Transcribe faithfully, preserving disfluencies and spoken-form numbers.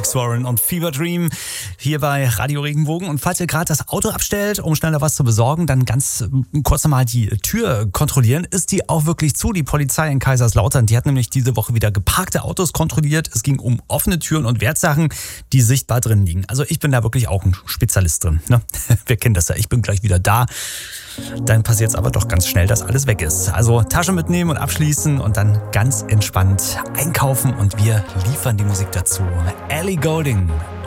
Alex Warren und Fever Dream hier bei Radio Regenbogen. Und falls ihr gerade das Auto abstellt, um schneller was zu besorgen, dann ganz kurz nochmal die Tür kontrollieren. Ist die auch wirklich zu? Die Polizei in Kaiserslautern, die hat nämlich diese Woche wieder geparkte Autos kontrolliert. Es ging um offene Türen und Wertsachen, die sichtbar drin liegen. Also ich bin da wirklich auch ein Spezialist drin. Ne? Wir kennen das ja. Ich bin gleich wieder da. Dann passiert es aber doch ganz schnell, dass alles weg ist. Also Tasche mitnehmen und abschließen und dann ganz entspannt einkaufen und wir liefern die Musik dazu. Ellie Goulding